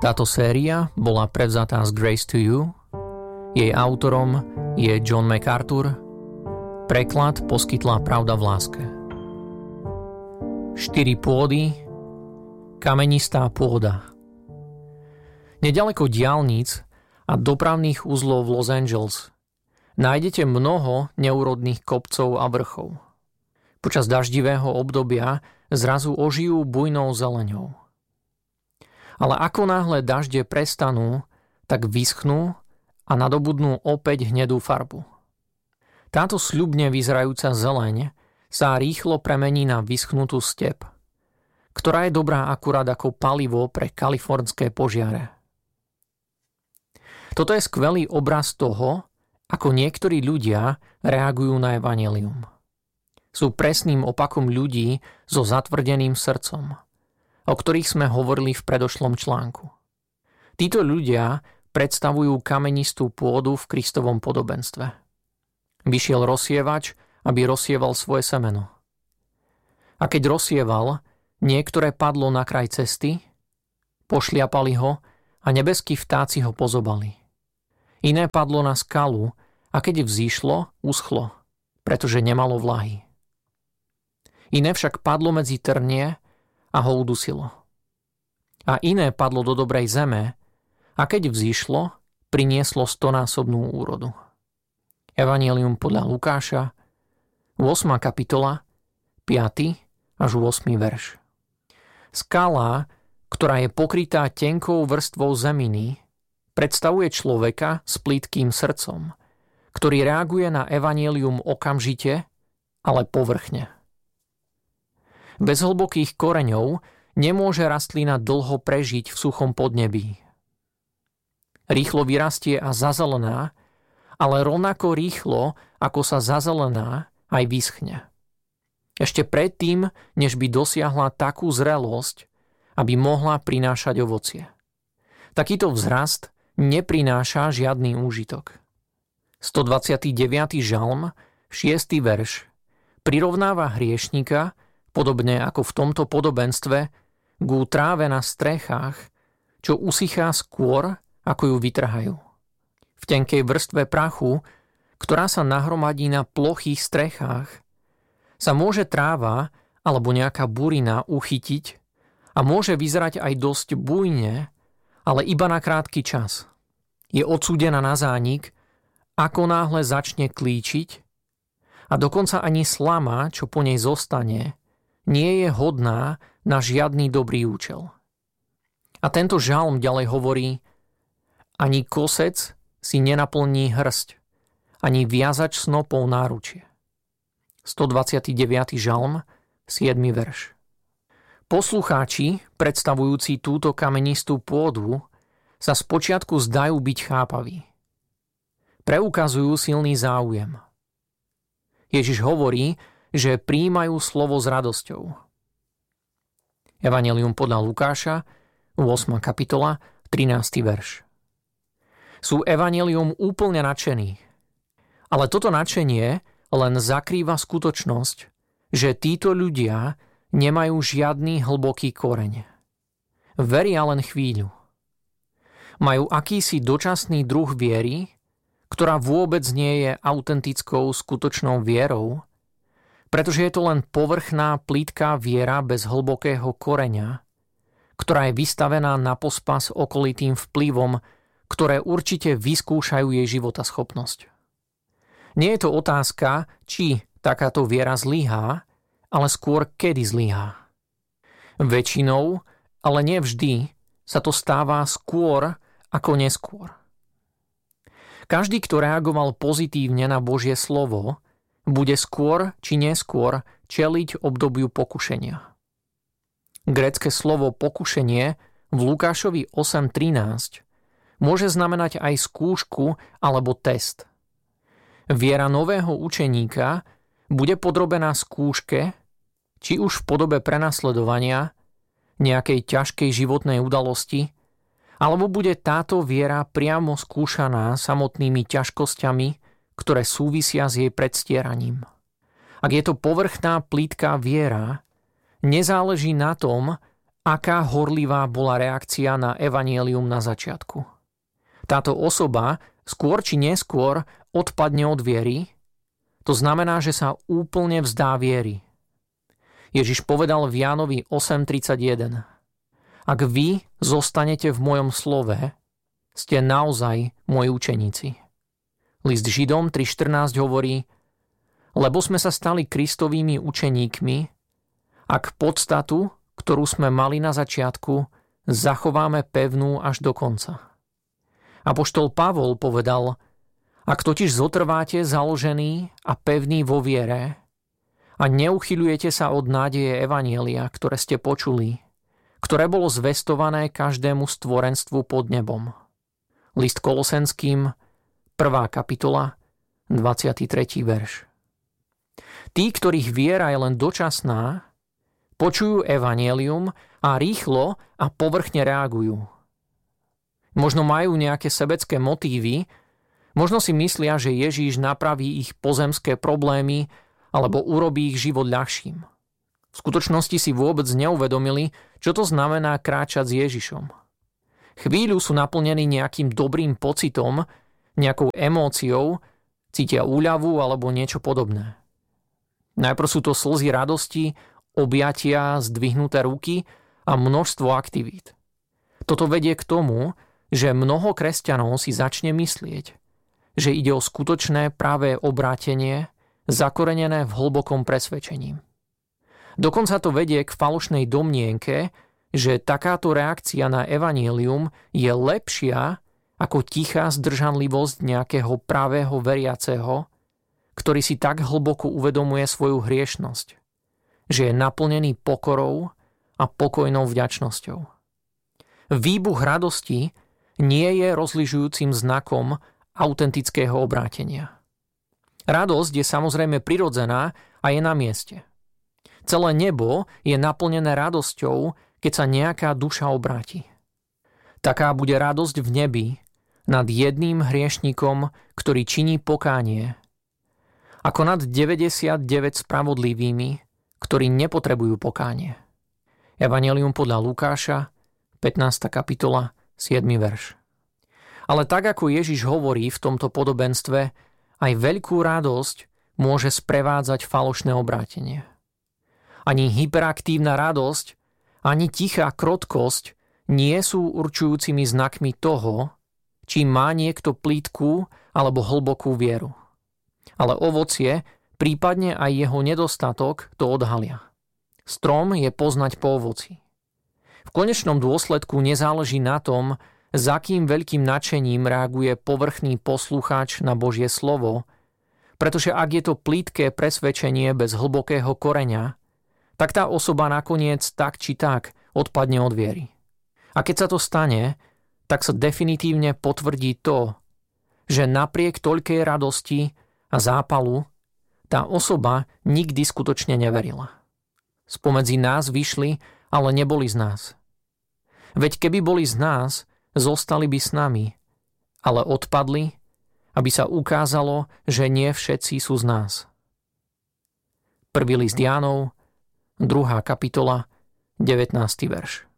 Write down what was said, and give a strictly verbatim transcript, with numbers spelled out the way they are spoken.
Táto séria bola prevzatá z Grace to You, jej autorom je John MacArthur, preklad poskytla Pravda v láske. Štyri pôdy, kamenistá pôda. Nedaleko diaľnic a dopravných uzlov v Los Angeles nájdete mnoho neúrodných kopcov a vrchov. Počas daždivého obdobia zrazu ožijú bujnou zeleňou. Ale ako náhle dažde prestanú, tak vyschnú a nadobudnú opäť hnedú farbu. Táto sľubne vyzerajúca zeleň sa rýchlo premení na vyschnutú step, ktorá je dobrá akurát ako palivo pre kalifornské požiare. Toto je skvelý obraz toho, ako niektorí ľudia reagujú na evanjelium. Sú presným opakom ľudí so zatvrdeným srdcom, o ktorých sme hovorili v predošlom článku. Títo ľudia predstavujú kamenistú pôdu v Kristovom podobenstve. Vyšiel rozsievač, aby rozsieval svoje semeno. A keď rozsieval, niektoré padlo na kraj cesty, pošliapali ho a nebeskí vtáci ho pozobali. Iné padlo na skalu a keď vzýšlo, uschlo, pretože nemalo vlahy. Iné však padlo medzi trnie a ho udusilo. A iné padlo do dobrej zeme a keď vzýšlo, prinieslo stonásobnú úrodu. Evanjelium podľa Lukáša, ôsma kapitola, piaty až ôsmy verš. Skala, ktorá je pokrytá tenkou vrstvou zeminy, predstavuje človeka s plytkým srdcom, ktorý reaguje na evanjelium okamžite, ale povrchne. Bez hlbokých koreňov nemôže rastlina dlho prežiť v suchom podnebí. Rýchlo vyrastie a zazelená, ale rovnako rýchlo, ako sa zazelená, aj vyschne. Ešte predtým, než by dosiahla takú zrelosť, aby mohla prinášať ovocie. Takýto vzrast neprináša žiadny úžitok. stodvadsiaty deviaty žalm, šiesty verš, prirovnáva hriešnika, podobne ako v tomto podobenstve, ku tráve na strechách, čo usychá skôr, ako ju vytrhajú. V tenkej vrstve prachu, ktorá sa nahromadí na plochých strechách, sa môže tráva alebo nejaká burina uchytiť a môže vyzerať aj dosť bujne, ale iba na krátky čas. Je odsúdená na zánik, ako náhle začne klíčiť a dokonca ani slama, čo po nej zostane, nie je hodná na žiadny dobrý účel. A tento žalm ďalej hovorí: ani kosec si nenaplní hrst, ani viazač snopov náručie. stodvadsiaty deviaty žalm, siedmy verš. Poslucháči, predstavujúci túto kamenistú pôdu, sa spočiatku zdajú byť chápaví. Preukazujú silný záujem. Ježiš hovorí, že prijímajú slovo s radosťou. Evanjelium podľa Lukáša, ôsma kapitola, trinásty verš. Sú evanjelium úplne nadšení. Ale toto nadšenie len zakrýva skutočnosť, že títo ľudia nemajú žiadny hlboký koreň. Veria len chvíľu. Majú akýsi dočasný druh viery, ktorá vôbec nie je autentickou skutočnou vierou, pretože je to len povrchná plítká viera bez hlbokého koreňa, ktorá je vystavená na pospas okolitým vplyvom, ktoré určite vyskúšajú jej životaschopnosť. Nie je to otázka, či takáto viera zlyhá, ale skôr kedy zlyhá. Väčšinou, ale nie vždy, sa to stáva skôr ako neskôr. Každý, kto reagoval pozitívne na Božie slovo, bude skôr či neskôr čeliť obdobiu pokušenia. Grécke slovo pokušenie v Lukášovi osem trinásť môže znamenať aj skúšku alebo test. Viera nového učeníka bude podrobená skúške, či už v podobe prenasledovania, nejakej ťažkej životnej udalosti, alebo bude táto viera priamo skúšaná samotnými ťažkosťami, ktoré súvisia s jej predstieraním. Ak je to povrchná plítká viera, nezáleží na tom, aká horlivá bola reakcia na evanjelium na začiatku. Táto osoba skôr či neskôr odpadne od viery, to znamená, že sa úplne vzdá viery. Ježiš povedal v Jánovi osem tridsaťjeden: Ak vy zostanete v mojom slove, ste naozaj moji učeníci. List Židom tri štrnásť hovorí: Lebo sme sa stali Kristovými učeníkmi, ak podstatu, ktorú sme mali na začiatku, zachováme pevnú až do konca. Apoštol Pavol povedal: Ak totiž zotrváte založení a pevní vo viere a neuchyľujete sa od nádeje evanjelia, ktoré ste počuli, ktoré bolo zvestované každému stvorenstvu pod nebom. List Kolosenským, prvá kapitola, dvadsiaty tretí verš. Tí, ktorých viera je len dočasná, počujú evanjelium a rýchlo a povrchne reagujú. Možno majú nejaké sebecké motívy, možno si myslia, že Ježíš napraví ich pozemské problémy alebo urobí ich život ľahším. V skutočnosti si vôbec neuvedomili, čo to znamená kráčať s Ježišom. Chvíľu sú naplnení nejakým dobrým pocitom, nejakou emóciou, cítia úľavu alebo niečo podobné. Najprv sú to slzy radosti, objatia, zdvihnuté ruky a množstvo aktivít. Toto vedie k tomu, že mnoho kresťanov si začne myslieť, že ide o skutočné pravé obrátenie, zakorenené v hlbokom presvedčení. Dokonca to vedie k falošnej domnienke, že takáto reakcia na evanjelium je lepšia ako tichá zdržanlivosť nejakého pravého veriaceho, ktorý si tak hlboko uvedomuje svoju hriešnosť, že je naplnený pokorou a pokojnou vďačnosťou. Výbuch radosti nie je rozlišujúcim znakom autentického obrátenia. Radosť je samozrejme prirodzená a je na mieste. Celé nebo je naplnené radosťou, keď sa nejaká duša obráti. Taká bude radosť v nebi nad jedným hriešnikom, ktorý činí pokánie, ako nad deväťdesiatdeväť spravodlivými, ktorí nepotrebujú pokánie. Evanjelium podľa Lukáša, pätnásta kapitola, siedmy verš. Ale tak ako Ježiš hovorí v tomto podobenstve, aj veľkú radosť môže sprevádzať falošné obrátenie. Ani hyperaktívna radosť, ani tichá krotkosť nie sú určujúcimi znakmi toho, či má niekto plítku alebo hlbokú vieru. Ale ovocie, prípadne aj jeho nedostatok, to odhalia. Strom je poznať po ovoci. V konečnom dôsledku nezáleží na tom, s akým veľkým nadšením reaguje povrchný poslucháč na Božie slovo, pretože ak je to plítke presvedčenie bez hlbokého koreňa, tak tá osoba nakoniec tak či tak odpadne od viery. A keď sa to stane, tak sa definitívne potvrdí to, že napriek toľkej radosti a zápalu tá osoba nikdy skutočne neverila. Spomedzi nás vyšli, ale neboli z nás. Veď keby boli z nás, zostali by s nami, ale odpadli, aby sa ukázalo, že nie všetci sú z nás. Prvý list Jánov, druhá kapitola, devätnásty verš.